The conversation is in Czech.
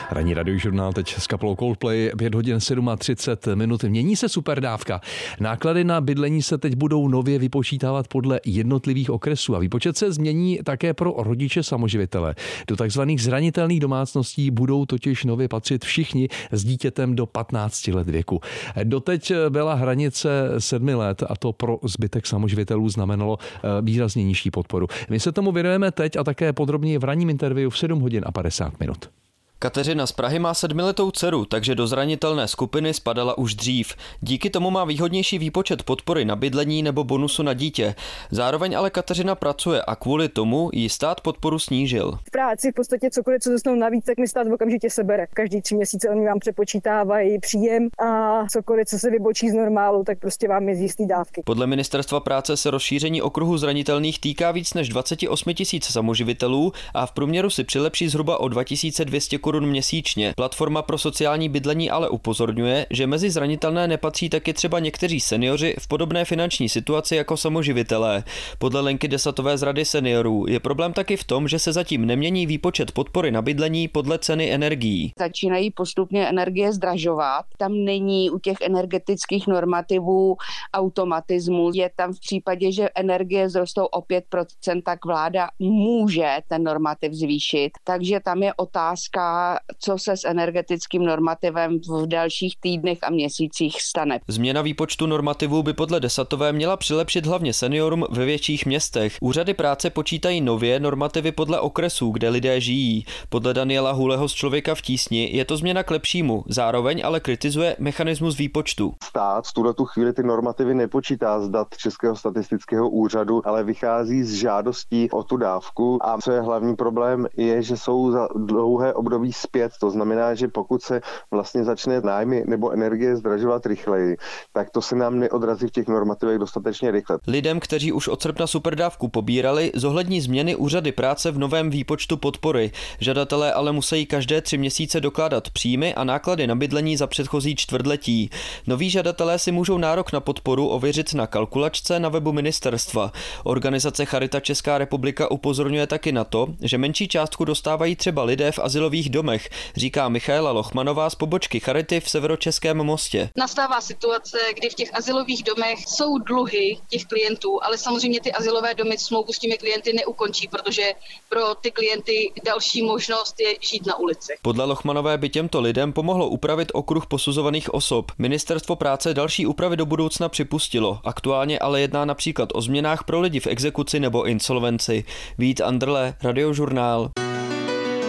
Ranní radiožurnál teď s kapelou Coldplay, 5 hodin 37 minut. Mění se superdávka. Náklady na bydlení se teď budou nově vypočítávat podle jednotlivých okresů a výpočet se změní také pro rodiče samoživitele. Do takzvaných zranitelných domácností budou totiž nově patřit všichni s dítětem do 15 let věku. Doteď byla hranice 7 let a to pro zbytek samoživitelů znamenalo výrazně nižší podporu. My se tomu věnujeme teď a také podrobněji v ranním interview v 7 hodin a 50 minut. Kateřina z Prahy má 7letou dceru, takže do zranitelné skupiny spadala už dřív. Díky tomu má výhodnější výpočet podpory na bydlení nebo bonusu na dítě. Zároveň ale Kateřina pracuje a kvůli tomu jí stát podporu snížil. V práci v podstatě cokoliv, co dostanou navíc, tak mi stát okamžitě sebere. Každý 3 měsíce oni vám přepočítávají příjem a cokoliv, co se vybočí z normálu, tak prostě vám je z jistý dávky. Podle Ministerstva práce se rozšíření okruhu zranitelných týká víc než 28 000 samoživitelů a v průměru si přilepší zhruba o 2200 korun měsíčně. Platforma pro sociální bydlení ale upozorňuje, že mezi zranitelné nepatří taky třeba někteří seniori v podobné finanční situaci jako samoživitelé. Podle Lenky Desatové z Rady seniorů je problém taky v tom, že se zatím nemění výpočet podpory na bydlení podle ceny energií. Začínají postupně energie zdražovat. Tam není u těch energetických normativů automatismu. Je tam v případě, že energie vzrostou o 5%, tak vláda může ten normativ zvýšit. Takže tam je otázka, co se s energetickým normativem v dalších týdnech a měsících stane. Změna výpočtu normativů by podle Desatové měla přilepšit hlavně seniorům ve větších městech. Úřady práce počítají nově normativy podle okresů, kde lidé žijí. Podle Daniela Hůleho z Člověka v tísni je to změna k lepšímu, zároveň ale kritizuje mechanismus výpočtu. Stát v tuto chvíli ty normativy nepočítá z dat Českého statistického úřadu, ale vychází z žádostí o tu dávku a co je hlavní problém je, že jsou za dlouhé období zpět. To znamená, že pokud se vlastně začne nájmy nebo energie zdražovat rychleji, tak to se nám neodrazí v těch normativech dostatečně rychle. Lidem, kteří už od srpna superdávku pobírali, zohlední změny úřady práce v novém výpočtu podpory. Žadatelé ale musí každé 3 měsíce dokládat příjmy a náklady na bydlení za předchozí čtvrtletí. Noví žadatelé si můžou nárok na podporu ověřit na kalkulačce na webu ministerstva. Organizace Charita Česká republika upozorňuje taky na to, že menší částku dostávají třeba lidé v azylových domech, říká Michaela Lochmanová z pobočky Charity v Severočeském Mostě. Nastává situace, kdy v těch azylových domech jsou dluhy těch klientů, ale samozřejmě ty azylové domy smlouvu s těmi klienty neukončí, protože pro ty klienty další možnost je žít na ulici. Podle Lochmanové by těmto lidem pomohlo upravit okruh posuzovaných osob. Ministerstvo práce další úpravy do budoucna připustilo. Aktuálně ale jedná například o změnách pro lidi v exekuci nebo insolvenci. Vít Andrle, Radiožurnál.